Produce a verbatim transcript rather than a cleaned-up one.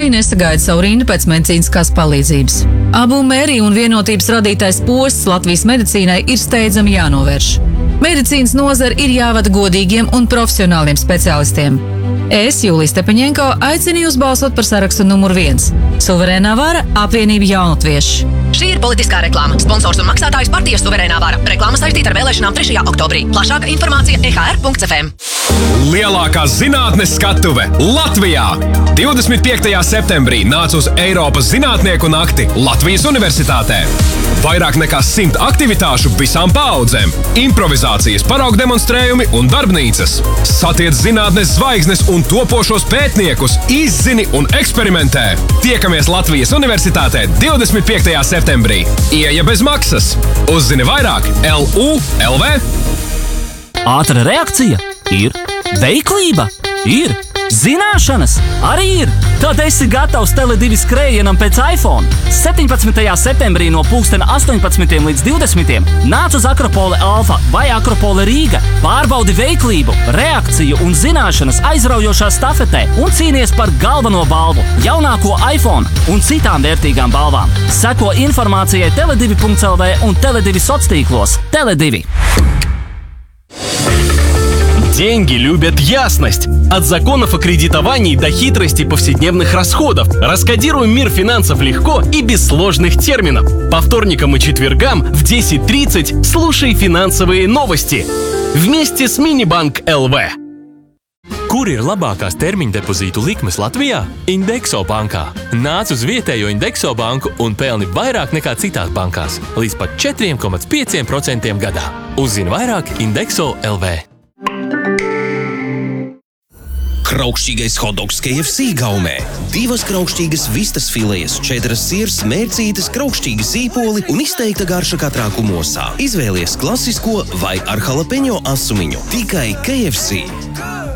arī nesagaida savu rindu pēc medicīniskās palīdzības. Abu mēriju un vienotības radītais posts Latvijas medicīnai ir steidzami jānovērš. Medicīnas nozara ir jāvada godīgiem un profesionāliem speciālistiem. Es, Jūlija Stepaņenko, aicinu jūs balsot par sarakstu numur viens. Suverēnā vara - apvienība jaunatvieši. Šī ir politiskā reklāma. Sponsors un maksātājs partijas Suverēnā vara. Reklāma saistīta ar vēlēšanām trešajā oktobrī. Plašāka informācija e h r punkts f m. Lielākā zinātnes skatuve Latvijā! divdesmit piektajā septembrī nāc uz Eiropas zinātnieku nakti Latvijas Universitātē. Vairāk nekā simt aktivitāšu visām paaudzēm, improvizācijas, paraugu demonstrējumi un darbnīcas. Satiec zinātnes zvaigznes un topošos pētniekus, izzini un eksperimentē. Tiekamies Latvijas Universitātē divdesmit piektajā septembrī. Ieeja bez maksas. Uzzini vairāk L U L V. Ātra reakcija ir, veiklība ir, zināšanas arī ir. Tad esi gatavs Tele divi skrējienam pēc iPhone. septiņpadsmitajā septembrī no pulksten astoņpadsmitiem līdz divdesmitiem nāc uz Akropole Alfa vai Akropole Rīga. Pārbaudi veiklību, reakciju un zināšanas aizraujošā stafetē un cīnies par galveno balvu, jaunāko iPhone un citām vērtīgām balvām. Seko informācijai tele divi punkts l v un Tele divi soctīklos. Tele divi. Деньги любят ясность. От законов о кредитовании до хитрости повседневных расходов. Раскодируем мир финансов легко и без сложных терминов. По вторникам и четвергам в десять тридцать слушай финансовые новости. Вместе с Minibank эл вэ. Kur ir labākās termiņa depozītu likmes Latvijā? Indexo bankā. Nāc uz vietējo Indexo banku un pelni vairāk nekā citās bankās. Līdz pat četri komats pieci procenti gadā. Uzzini vairāk Indexo эл вэ. Kraukšķīgais hotdogs K F C gaumē. Divas kraukšķīgas vistas filejas, četras sirs, mērcītes, kraukšķīgi sīpoli un izteikta garša katrā kumosā. Izvēlies klasisko vai ar jalapeņo asumiņu. Tikai K F C.